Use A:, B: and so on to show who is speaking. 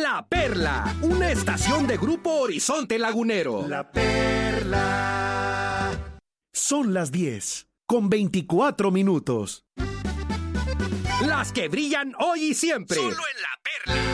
A: La Perla, una estación de Grupo Horizonte Lagunero.
B: La Perla.
C: Son las 10:24.
A: Las que brillan hoy y siempre.
D: Solo en La Perla.